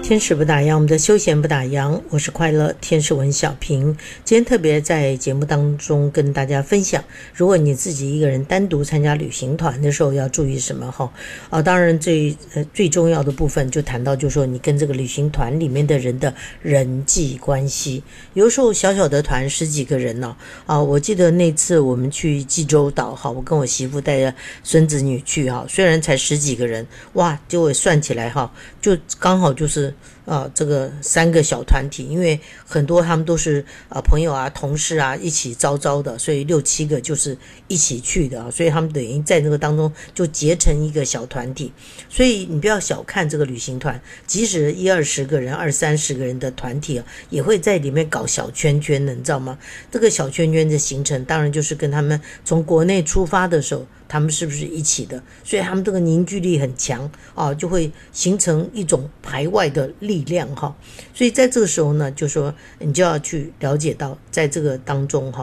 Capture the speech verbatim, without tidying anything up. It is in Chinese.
天使不打烊，我们的休闲不打烊，我是快乐天使文小平。今天特别在节目当中跟大家分享，如果你自己一个人单独参加旅行团的时候要注意什么哈？啊，当然最呃最重要的部分就谈到，就是说你跟这个旅行团里面的人的人际关系。有时候小小的团十几个人呢、哦，啊，我记得那次我们去济州岛哈，我跟我媳妇带着孙子女去哈，虽然才十几个人，哇，结果算起来哈，就刚好就是呃，这个三个小团体，因为很多他们都是呃朋友啊、同事啊一起招招的，所以六七个就是一起去的啊，所以他们等于在这个当中就结成一个小团体。所以你不要小看这个旅行团，即使一二十个人、二三十个人的团体啊，也会在里面搞小圈圈的，你知道吗？这个小圈圈的形成，当然就是跟他们从国内出发的时候，他们是不是一起的？所以他们这个凝聚力很强啊，就会形成一种排外的力量哈。所以在这个时候呢，就说你就要去了解到，在这个当中哈，